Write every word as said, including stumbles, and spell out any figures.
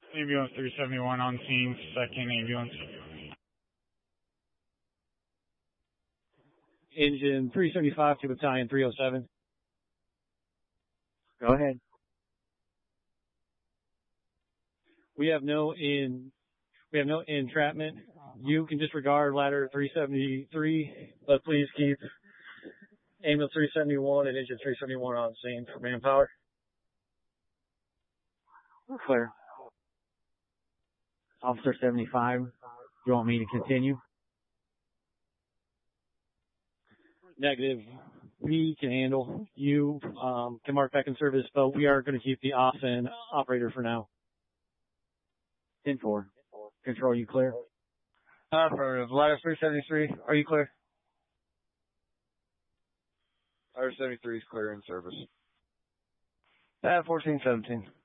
Ambulance three seventy-one on scene, second ambulance. Engine three seventy-five to battalion three oh seven. Go ahead. We have no in, we have no entrapment. You can disregard ladder three seventy-three, but please keep ambulance three seventy-one and engine three seventy-one on scene for manpower. Clear. Officer seventy-five, do you want me to continue? Negative. We can handle. You um, can mark back in service, but we are going to keep the off and operator for now. ten four. Control, you clear? Affirmative. Ladder three seventy-three, are you clear? Ladder seventy-three is clear in service. Ladder fourteen seventeen.